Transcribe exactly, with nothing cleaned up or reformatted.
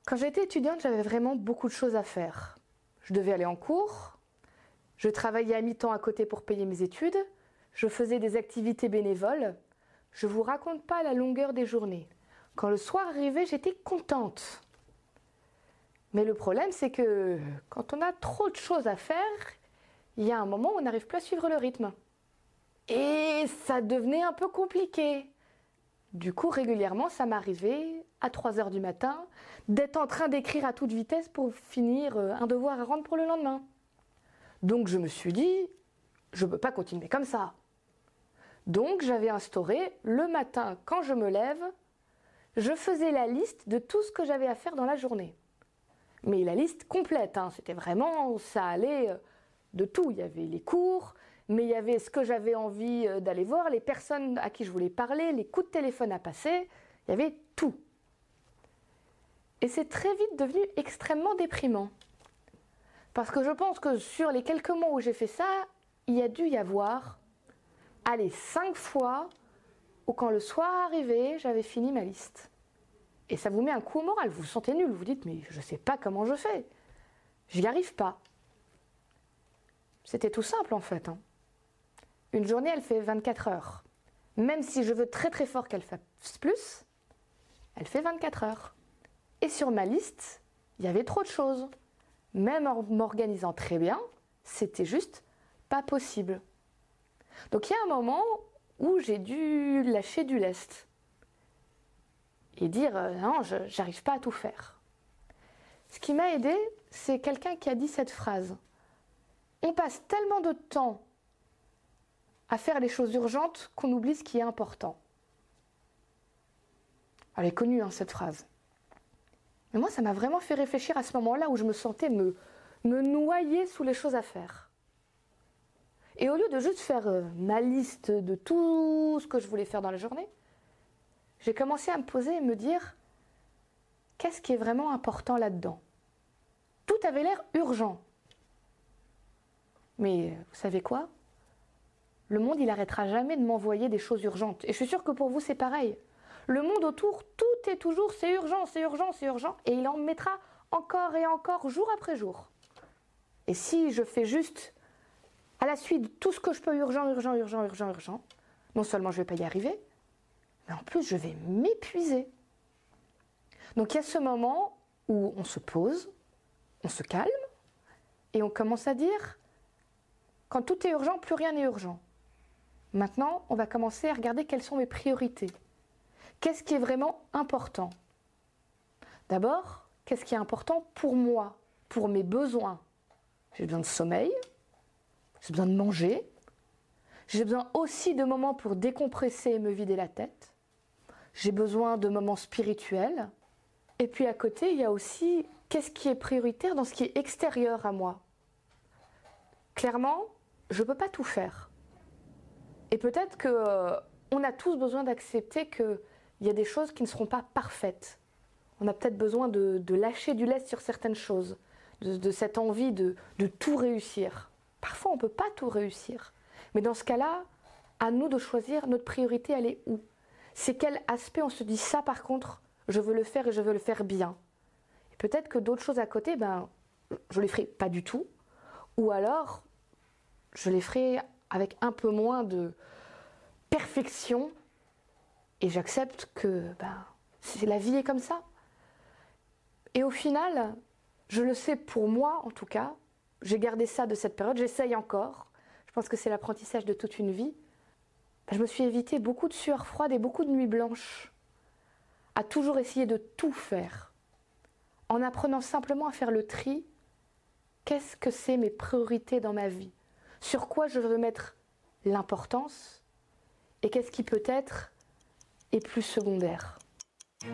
Quand j'étais étudiante, j'avais vraiment beaucoup de choses à faire. Je devais aller en cours, je travaillais à mi-temps à côté pour payer mes études, je faisais des activités bénévoles. Je ne vous raconte pas la longueur des journées. Quand le soir arrivait, j'étais contente. Mais le problème, c'est que quand on a trop de choses à faire, il y a un moment où on n'arrive plus à suivre le rythme. Et ça devenait un peu compliqué. Du coup, régulièrement, ça m'arrivait, à trois heures du matin, d'être en train d'écrire à toute vitesse pour finir un devoir à rendre pour le lendemain. Donc je me suis dit, je ne peux pas continuer comme ça. Donc j'avais instauré, le matin, quand je me lève, je faisais la liste de tout ce que j'avais à faire dans la journée. Mais la liste complète, hein, c'était vraiment, ça allait de tout. Il y avait les cours, mais il y avait ce que j'avais envie d'aller voir, les personnes à qui je voulais parler, les coups de téléphone à passer, il y avait tout. Et c'est très vite devenu extrêmement déprimant. Parce que je pense que sur les quelques mois où j'ai fait ça, il y a dû y avoir, allez, cinq fois où quand le soir arrivait, j'avais fini ma liste. Et ça vous met un coup au moral, vous vous sentez nul, vous vous dites, mais je ne sais pas comment je fais. J'y arrive pas. C'était tout simple en fait. Hein. Une journée, elle fait vingt-quatre heures. Même si je veux très très fort qu'elle fasse plus, elle fait vingt-quatre heures. Et sur ma liste, il y avait trop de choses. Même en m'organisant très bien, c'était juste pas possible. Donc il y a un moment où j'ai dû lâcher du lest et dire euh, non, je n'arrive pas à tout faire. Ce qui m'a aidé, c'est quelqu'un qui a dit cette phrase. On passe tellement de temps à faire les choses urgentes qu'on oublie ce qui est important. Elle est connue, hein, cette phrase. Mais moi, ça m'a vraiment fait réfléchir à ce moment-là où je me sentais me, me noyer sous les choses à faire. Et au lieu de juste faire euh, ma liste de tout ce que je voulais faire dans la journée, j'ai commencé à me poser et me dire qu'est-ce qui est vraiment important là-dedans. Tout avait l'air urgent. Mais vous savez quoi ? Le monde, il n'arrêtera jamais de m'envoyer des choses urgentes. Et je suis sûre que pour vous, c'est pareil. Le monde autour, tout est toujours c'est urgent, c'est urgent, c'est urgent. Et il en mettra encore et encore, jour après jour. Et si je fais juste à la suite tout ce que je peux urgent, urgent, urgent, urgent, urgent, non seulement je ne vais pas y arriver, mais en plus je vais m'épuiser. Donc il y a ce moment où on se pose, on se calme, et on commence à dire, quand tout est urgent, plus rien n'est urgent. Maintenant, on va commencer à regarder quelles sont mes priorités. Qu'est-ce qui est vraiment important ? D'abord, qu'est-ce qui est important pour moi, pour mes besoins ? J'ai besoin de sommeil, j'ai besoin de manger, j'ai besoin aussi de moments pour décompresser et me vider la tête, j'ai besoin de moments spirituels, et puis à côté, il y a aussi qu'est-ce qui est prioritaire dans ce qui est extérieur à moi. Clairement, je ne peux pas tout faire. Et peut-être qu'on euh, a tous besoin d'accepter qu'il y a des choses qui ne seront pas parfaites. On a peut-être besoin de, de lâcher du lest sur certaines choses, de, de cette envie de, de tout réussir. Parfois, on ne peut pas tout réussir. Mais dans ce cas-là, à nous de choisir notre priorité, elle est où ? C'est quel aspect on se dit ça par contre, je veux le faire et je veux le faire bien. Et peut-être que d'autres choses à côté, ben, je les ferai pas du tout. Ou alors, je les ferai avec un peu moins de perfection et j'accepte que ben, c'est, la vie est comme ça. Et au final, je le sais pour moi en tout cas, j'ai gardé ça de cette période, j'essaye encore, je pense que c'est l'apprentissage de toute une vie. Ben, je me suis évité beaucoup de sueurs froides et beaucoup de nuits blanches, à toujours essayer de tout faire, en apprenant simplement à faire le tri. Qu'est-ce que c'est mes priorités dans ma vie ? Sur quoi je veux mettre l'importance ? Et qu'est-ce qui peut-être est plus secondaire ?